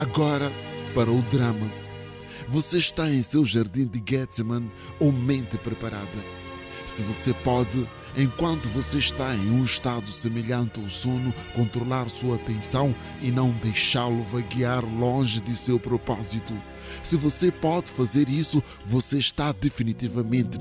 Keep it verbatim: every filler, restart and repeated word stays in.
Agora, para o drama. Você está em seu jardim de Getsemane ou mente preparada. Se você pode, enquanto você está em um estado semelhante ao sono, controlar sua atenção e não deixá-lo vaguear longe de seu propósito. Se você pode fazer isso, você está definitivamente